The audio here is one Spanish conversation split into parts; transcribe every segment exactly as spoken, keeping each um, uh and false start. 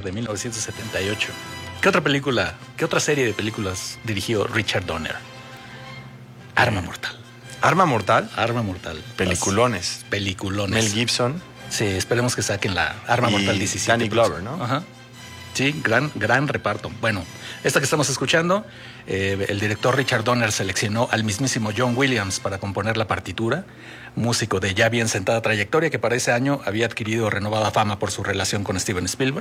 de mil novecientos setenta y ocho. ¿Qué otra película, qué otra serie de películas dirigió Richard Donner? Arma Mortal. ¿Arma Mortal? Arma Mortal. Peliculones. Las peliculones. Mel Gibson. Sí, esperemos que saquen la Arma y Mortal diecisiete. Danny Glover, ¿no? Ajá. Sí, gran, gran reparto. Bueno, esta que estamos escuchando, eh, el director Richard Donner seleccionó al mismísimo John Williams para componer la partitura, músico de ya bien sentada trayectoria que para ese año había adquirido renovada fama por su relación con Steven Spielberg.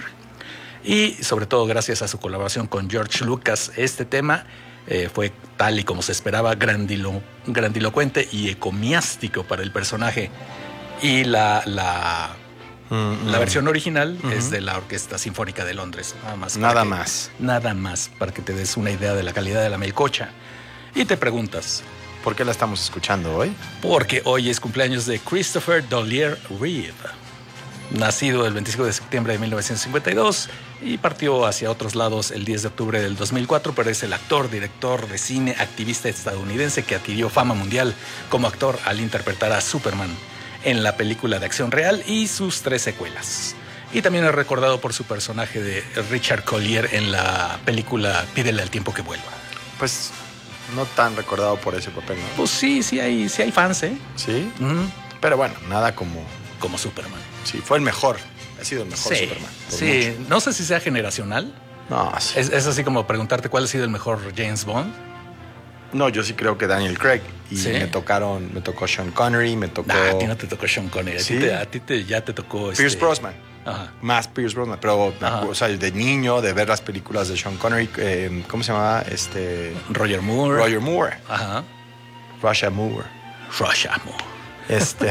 Y sobre todo gracias a su colaboración con George Lucas, este tema eh, fue tal y como se esperaba, grandilo, grandilocuente y ecomiástico para el personaje. Y la, la, mm, la versión original mm-hmm. es de la Orquesta Sinfónica de Londres. Nada más. Nada que, más. Nada más, para que te des una idea de la calidad de la melcocha. Y te preguntas, ¿por qué la estamos escuchando hoy? Porque hoy es cumpleaños de Christopher Dollier Reeve, nacido el veinticinco de septiembre de mil novecientos cincuenta y dos y partió hacia otros lados el diez de octubre del dos mil cuatro, pero es el actor, director de cine, activista estadounidense que adquirió fama mundial como actor al interpretar a Superman en la película de acción real y sus tres secuelas. Y también es recordado por su personaje de Richard Collier en la película Pídele al tiempo que vuelva. Pues no tan recordado por ese papel, ¿no? Pues sí, sí hay, sí hay fans, ¿eh? Sí, uh-huh. Pero bueno, nada como... Como Superman. Sí, fue el mejor. Ha sido el mejor sí, Superman. Sí, mucho. No sé si sea generacional. No, sí. Es, es así como preguntarte cuál ha sido el mejor James Bond. No, yo sí creo que Daniel Craig. Y ¿sí? me tocaron, me tocó Sean Connery, me tocó... Nah, a ti no te tocó Sean Connery. ¿Sí? A ti, te, a ti te, ya te tocó... Pierce este... Brosnan. Ajá. Más Pierce Brosnan. Pero, o sea, de niño, de ver las películas de Sean Connery, eh, ¿cómo se llamaba? Este... Roger Moore. Roger Moore. Ajá. Russia Moore. Russia Moore. Este...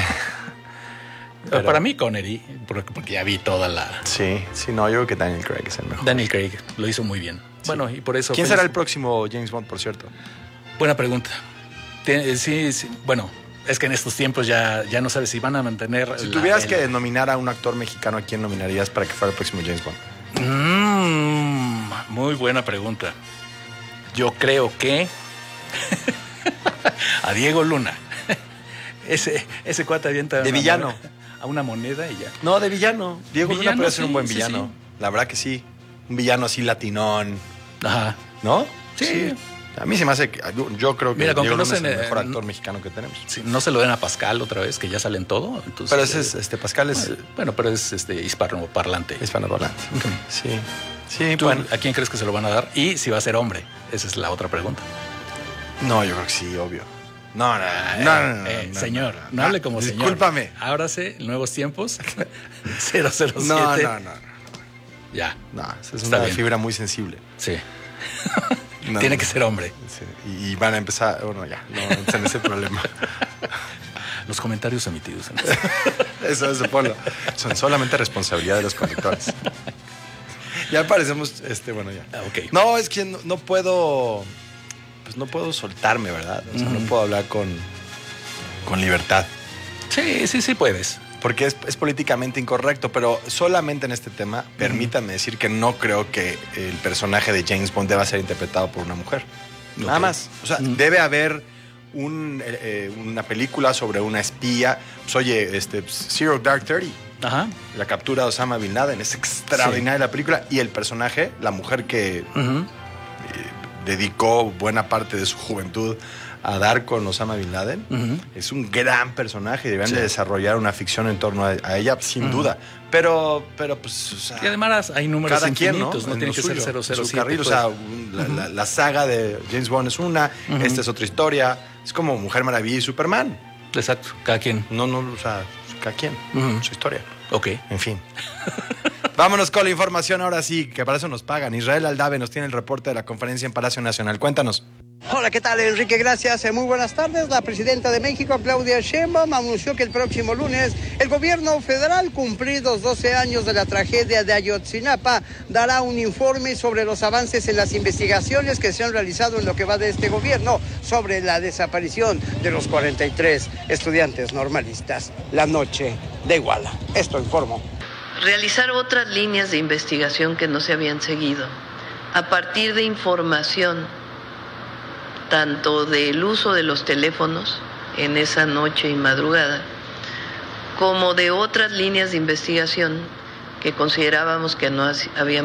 Pero para mí Connery, porque, porque ya vi toda la... Sí, sí, no, yo creo que Daniel Craig es el mejor. Daniel Craig lo hizo muy bien. Sí. Bueno, y por eso... ¿Quién será el próximo James Bond, por cierto? Buena pregunta. Sí, sí, bueno, es que en estos tiempos ya, ya no sabes si van a mantener... Si la, tuvieras el... que nominar a un actor mexicano, ¿a quién nominarías para que fuera el próximo James Bond? Mm, muy buena pregunta. Yo creo que... a Diego Luna. ese, ese cuate avienta... De villano. Moneda, a una moneda y ya. No, de villano. Diego villano, Luna puede ser sí, un buen sí, villano. Sí. La verdad que sí. Un villano así latinón. Ajá. ¿No? Sí. sí. A mí se me hace que... Yo, yo creo que Mira, Diego no Luna se, es el mejor eh, actor mexicano que tenemos. Sí, no se lo den a Pascal otra vez, que ya sale en todo. Entonces, pero ese es... Este, Pascal es... Bueno, pero es este hispanoparlante. Hispanoparlante. Okay. Sí. Sí, ¿Tú, bueno. ¿A quién crees que se lo van a dar? Y si va a ser hombre. Esa es la otra pregunta. No, yo creo que sí, obvio. No, no, ah, no, no, no, eh, no, señor, no, no, no, no hable como señor. Discúlpame. Ábrase, nuevos tiempos. cero cero siete. No, no, no, no. Ya. No, esa es Está una bien. fibra muy sensible. Sí. No, Tiene no, que ser hombre. Sí. Y, y van a empezar, bueno, ya, no entren en ese problema. Los comentarios emitidos. En este. Eso es ponlo. Son solamente responsabilidad de los conductores. Ya parecemos, este, bueno, ya. Ah, okay. No, es que no, no puedo, pues no puedo soltarme, ¿verdad? O sea, uh-huh. no puedo hablar con, con libertad. Sí, sí, sí puedes. Porque es, es políticamente incorrecto, pero solamente en este tema, uh-huh. permítame decir que no creo que el personaje de James Bond deba ser interpretado por una mujer. Okay. Nada más. O sea, uh-huh. debe haber un, eh, una película sobre una espía. Pues, oye, este, Zero Dark Thirty. Ajá. La captura de Osama Bin Laden. Es extraordinaria sí. la película. Y el personaje, la mujer que uh-huh. eh, dedicó buena parte de su juventud a dar con Osama Bin Laden, uh-huh. es un gran personaje. Deberían sí. de desarrollar una ficción en torno a, a ella, sin uh-huh. duda. Pero, pero pues, o sea, y además hay números cada infinitos, quien, ¿no? no tiene que suyo, ser cero cero siete. Carril, pues. O sea, un, la, uh-huh. la, la saga de James Bond es una, uh-huh. esta es otra historia. Es como Mujer Maravilla y Superman. Exacto, cada quien. No, no, o sea, cada quien, uh-huh. su historia. Ok. En fin. Vámonos con la información ahora sí, que para eso nos pagan. Israel Aldave nos tiene el reporte de la conferencia en Palacio Nacional. Cuéntanos. Hola, ¿qué tal, Enrique? Gracias. Muy buenas tardes. La presidenta de México, Claudia Sheinbaum, anunció que el próximo lunes el gobierno federal, cumplidos doce años de la tragedia de Ayotzinapa, dará un informe sobre los avances en las investigaciones que se han realizado en lo que va de este gobierno sobre la desaparición de los cuarenta y tres estudiantes normalistas la noche de Iguala. Esto informó. Realizar otras líneas de investigación que no se habían seguido a partir de información tanto del uso de los teléfonos en esa noche y madrugada, como de otras líneas de investigación que considerábamos que no habíamos